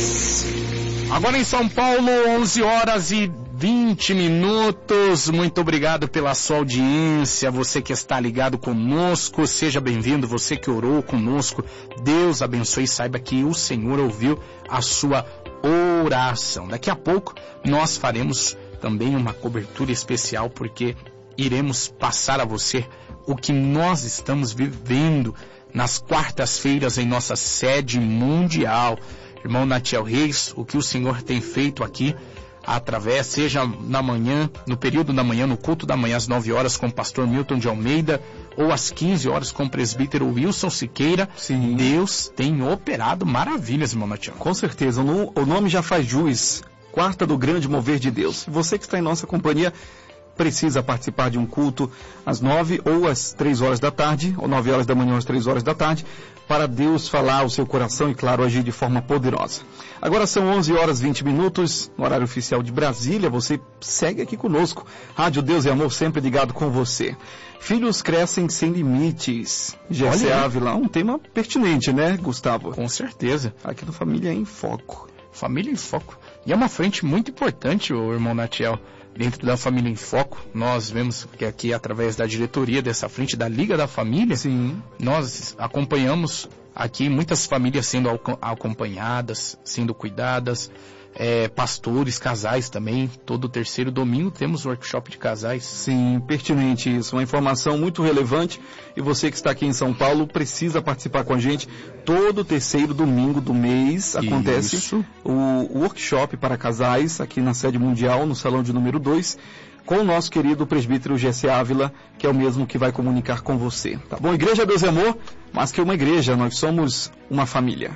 Deus. Agora em São Paulo, 11 horas e 20 minutos. Muito obrigado pela sua audiência. Você que está ligado conosco, seja bem-vindo. Você que orou conosco, Deus abençoe e saiba que o Senhor ouviu a sua oração. Daqui a pouco nós faremos também uma cobertura especial, porque iremos passar a você o que nós estamos vivendo nas quartas-feiras em nossa sede mundial. Irmão Natiel Reis, o que o Senhor tem feito aqui, através, seja na manhã, no período da manhã, no culto da manhã às 9 horas com o pastor Milton de Almeida, ou às 15 horas com o presbítero Wilson Siqueira. Sim. Deus tem operado maravilhas, irmão Natiel. Com certeza, o nome já faz jus. Quarta do grande mover de Deus. Você que está em nossa companhia precisa participar de um culto às 9 ou às 3 horas da tarde, ou 9 horas da manhã ou às 3 horas da tarde, para Deus falar ao seu coração e, claro, agir de forma poderosa. Agora são 11 horas e 20 minutos, no horário oficial de Brasília. Você segue aqui conosco. Rádio Deus e Amor, sempre ligado com você. Filhos crescem sem limites. Gessé Ávila, um tema pertinente, né, Gustavo? Com certeza. Aqui no Família em Foco. Família em Foco. E é uma frente muito importante, o irmão Natiel. Dentro da Família em Foco, nós vemos que aqui, através da diretoria dessa frente, da Liga da Família, sim, nós acompanhamos aqui muitas famílias sendo acompanhadas, sendo cuidadas, pastores, casais também. Todo terceiro domingo temos workshop de casais. Sim, pertinente isso, uma informação muito relevante, e você que está aqui em São Paulo precisa participar com a gente. Todo terceiro domingo do mês acontece o workshop para casais aqui na sede mundial, no salão de número 2, com o nosso querido presbítero Gessé Ávila, que é o mesmo que vai comunicar com você. Tá bom? Igreja Deus e Amor, mais que uma igreja, nós somos uma família.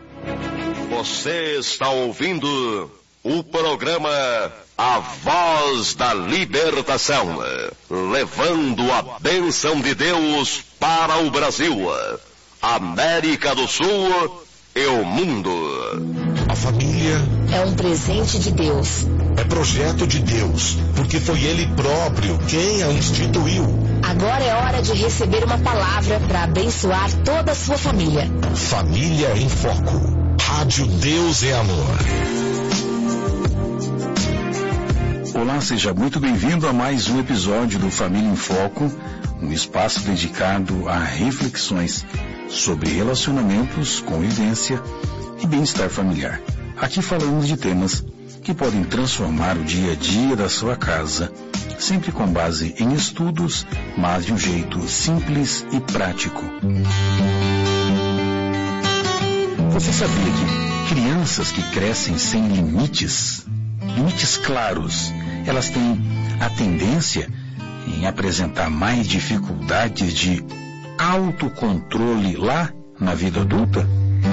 Você está ouvindo o programa A Voz da Libertação, levando a bênção de Deus para o Brasil, América do Sul e o mundo. A família é um presente de Deus. É projeto de Deus, porque foi Ele próprio quem a instituiu. Agora é hora de receber uma palavra para abençoar toda a sua família. Família em Foco. Rádio Deus e Amor. Olá, seja muito bem-vindo a mais um episódio do Família em Foco, um espaço dedicado a reflexões sobre relacionamentos, convivência e bem-estar familiar. Aqui falamos de temas que podem transformar o dia a dia da sua casa, sempre com base em estudos, mas de um jeito simples e prático. Você sabia que crianças que crescem sem limites claros, elas têm a tendência em apresentar mais dificuldades de autocontrole lá na vida adulta?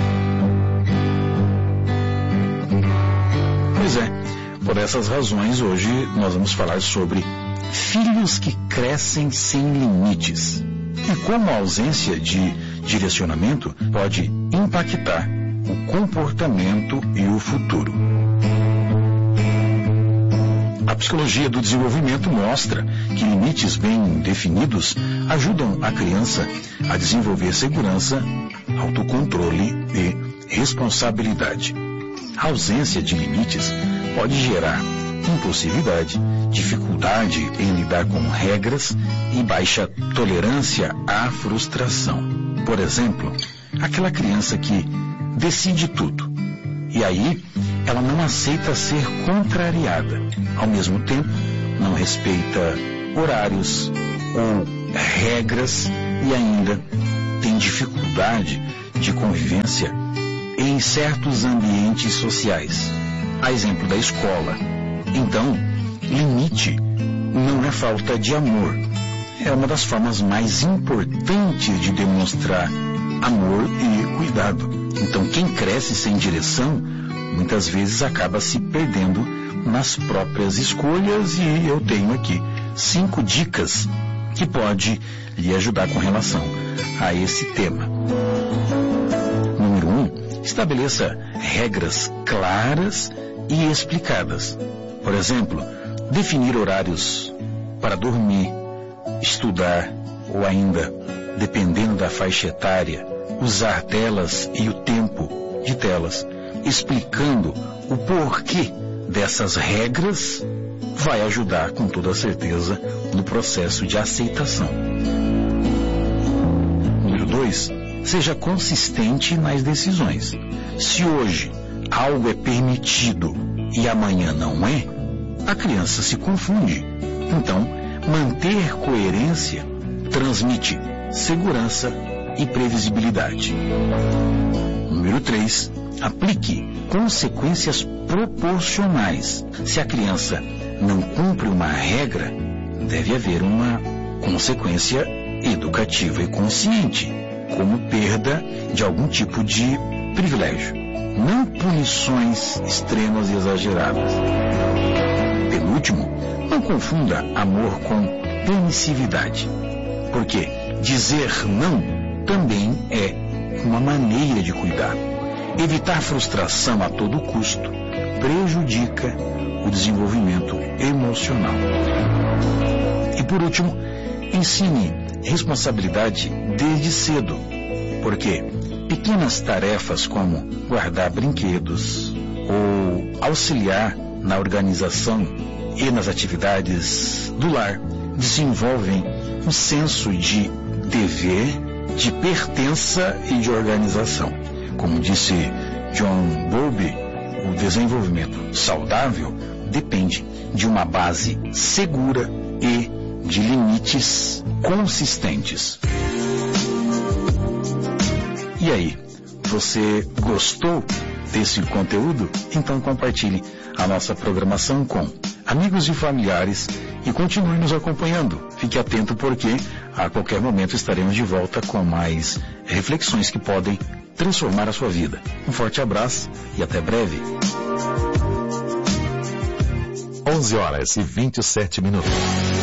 Pois é, por essas razões hoje nós vamos falar sobre filhos que crescem sem limites e como a ausência de direcionamento pode impactar o comportamento e o futuro. A psicologia do desenvolvimento mostra que limites bem definidos ajudam a criança a desenvolver segurança, autocontrole e responsabilidade. A ausência de limites pode gerar impulsividade, dificuldade em lidar com regras e baixa tolerância à frustração. Por exemplo, aquela criança que decide tudo e aí ela não aceita ser contrariada. Ao mesmo tempo, não respeita horários ou regras e ainda tem dificuldade de convivência em certos ambientes sociais. A exemplo da escola. Então, limite não é falta de amor. É uma das formas mais importantes de demonstrar amor e cuidado. Então, quem cresce sem direção, muitas vezes acaba se perdendo nas próprias escolhas, e eu tenho aqui 5 dicas que pode lhe ajudar com relação a esse tema. Número 1, estabeleça regras claras e explicadas. Por exemplo, definir horários para dormir, estudar ou ainda, dependendo da faixa etária, usar telas e o tempo de telas. explicando o porquê dessas regras, vai ajudar com toda certeza no processo de aceitação. Número 2, seja consistente nas decisões. Se hoje algo é permitido e amanhã não é, a criança se confunde. Então, manter coerência transmite segurança e previsibilidade. Número 3, aplique consequências proporcionais. Se a criança não cumpre uma regra, deve haver uma consequência educativa e consciente, como perda de algum tipo de privilégio, não punições extremas e exageradas. Penúltimo, não confunda amor com permissividade, porque dizer não também é uma maneira de cuidar. Evitar frustração a todo custo prejudica o desenvolvimento emocional. E por último, ensine responsabilidade desde cedo, porque pequenas tarefas como guardar brinquedos ou auxiliar na organização e nas atividades do lar desenvolvem um senso de dever, de pertença e de organização. Como disse John Bowlby, o desenvolvimento saudável depende de uma base segura e de limites consistentes. E aí, você gostou desse conteúdo? Então compartilhe a nossa programação com amigos e familiares e continue nos acompanhando. Fique atento porque a qualquer momento estaremos de volta com mais reflexões que podem transformar a sua vida. Um forte abraço e até breve. 11h27.